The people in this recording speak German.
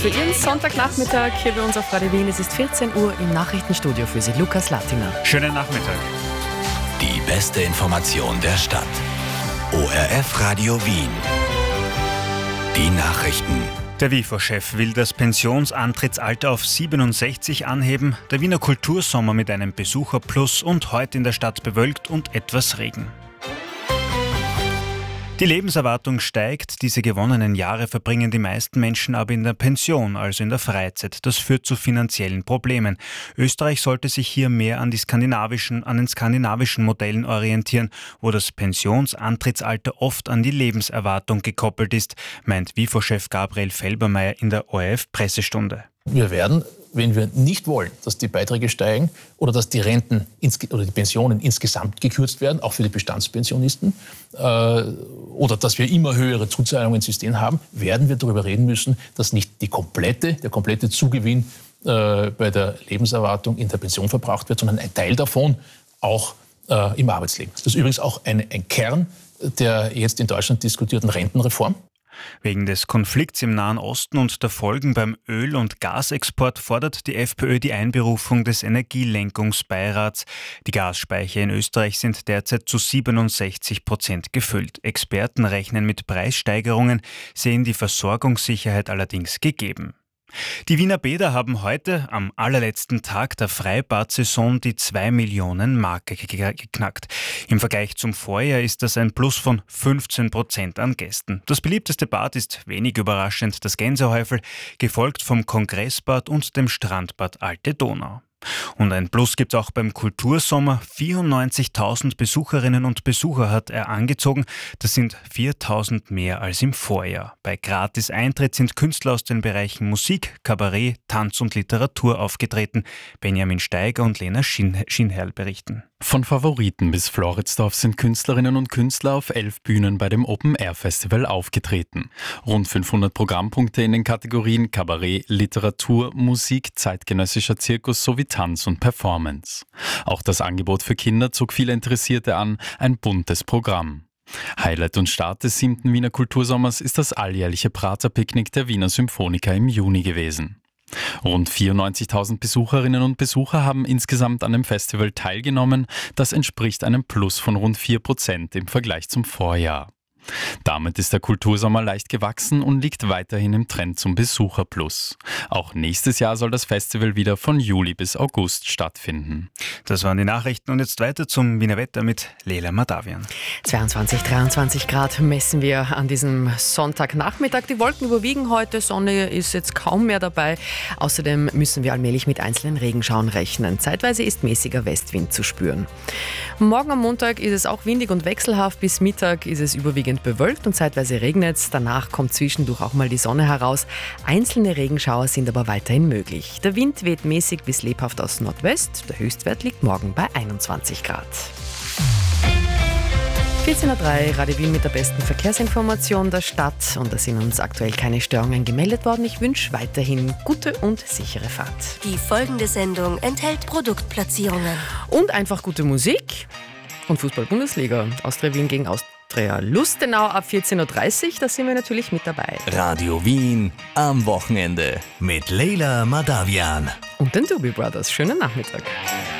Für Ihren Sonntagnachmittag hier bei uns auf Radio Wien. Es ist 14 Uhr im Nachrichtenstudio für Sie, Lukas Latimer. Schönen Nachmittag. Die beste Information der Stadt. ORF Radio Wien. Die Nachrichten. Der WIFO-Chef will das Pensionsantrittsalter auf 67 anheben. Der Wiener Kultursommer mit einem Besucherplus und heute in der Stadt bewölkt und etwas Regen. Die Lebenserwartung steigt, diese gewonnenen Jahre verbringen die meisten Menschen aber in der Pension, also in der Freizeit. Das führt zu finanziellen Problemen. Österreich sollte sich hier mehr an den skandinavischen Modellen orientieren, wo das Pensionsantrittsalter oft an die Lebenserwartung gekoppelt ist, meint WIFO-Chef Gabriel Felbermayr in der ORF-Pressestunde. Wir werden, wenn wir nicht wollen, dass die Beiträge steigen oder dass die Renten oder die Pensionen insgesamt gekürzt werden, auch für die Bestandspensionisten, oder dass wir immer höhere Zuzahlungen ins System haben, werden wir darüber reden müssen, dass nicht der komplette Zugewinn bei der Lebenserwartung in der Pension verbraucht wird, sondern ein Teil davon auch im Arbeitsleben. Das ist übrigens auch ein Kern der jetzt in Deutschland diskutierten Rentenreform. Wegen des Konflikts im Nahen Osten und der Folgen beim Öl- und Gasexport fordert die FPÖ die Einberufung des Energielenkungsbeirats. Die Gasspeicher in Österreich sind derzeit zu 67% gefüllt. Experten rechnen mit Preissteigerungen, sehen die Versorgungssicherheit allerdings gegeben. Die Wiener Bäder haben heute, am allerletzten Tag der Freibad-Saison, die 2 Millionen Marke geknackt. Im Vergleich zum Vorjahr ist das ein Plus von 15% an Gästen. Das beliebteste Bad ist wenig überraschend das Gänsehäufel, gefolgt vom Kongressbad und dem Strandbad Alte Donau. Und ein Plus gibt es auch beim Kultursommer. 94.000 Besucherinnen und Besucher hat er angezogen. Das sind 4.000 mehr als im Vorjahr. Bei Gratis-Eintritt sind Künstler aus den Bereichen Musik, Kabarett, Tanz und Literatur aufgetreten. Benjamin Steiger und Lena Schinherl berichten. Von Favoriten bis Floridsdorf sind Künstlerinnen und Künstler auf 11 Bühnen bei dem Open-Air-Festival aufgetreten. Rund 500 Programmpunkte in den Kategorien Kabarett, Literatur, Musik, zeitgenössischer Zirkus sowie Tanz und Performance. Auch das Angebot für Kinder zog viele Interessierte an, ein buntes Programm. Highlight und Start des 7. Wiener Kultursommers ist das alljährliche Praterpicknick der Wiener Symphoniker im Juni gewesen. Rund 94.000 Besucherinnen und Besucher haben insgesamt an dem Festival teilgenommen. Das entspricht einem Plus von rund 4% im Vergleich zum Vorjahr. Damit ist der Kultursommer leicht gewachsen und liegt weiterhin im Trend zum Besucherplus. Auch nächstes Jahr soll das Festival wieder von Juli bis August stattfinden. Das waren die Nachrichten und jetzt weiter zum Wiener Wetter mit Leila Madavian. 22, 23 Grad messen wir an diesem Sonntagnachmittag. Die Wolken überwiegen heute, Sonne ist jetzt kaum mehr dabei. Außerdem müssen wir allmählich mit einzelnen Regenschauern rechnen. Zeitweise ist mäßiger Westwind zu spüren. Morgen am Montag ist es auch windig und wechselhaft. Bis Mittag ist es überwiegend bewölkt und zeitweise regnet es. Danach kommt zwischendurch auch mal die Sonne heraus. Einzelne Regenschauer sind aber weiterhin möglich. Der Wind weht mäßig bis lebhaft aus Nordwest. Der Höchstwert liegt morgen bei 21 Grad. 14.03 Uhr, Radio Wien mit der besten Verkehrsinformation der Stadt. Und da sind uns aktuell keine Störungen gemeldet worden. Ich wünsche weiterhin gute und sichere Fahrt. Die folgende Sendung enthält Produktplatzierungen. Und einfach gute Musik und Fußball-Bundesliga. Austria Wien gegen Austria Lustenau ab 14.30 Uhr, da sind wir natürlich mit dabei. Radio Wien am Wochenende mit Leila Madavian Und den Doobie Brothers. Schönen Nachmittag.